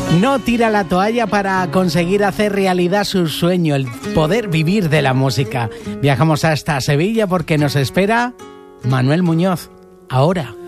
No tira la toalla para conseguir hacer realidad su sueño, el poder vivir de la música. Viajamos hasta Sevilla porque nos espera Manuel Muñoz. Ahora.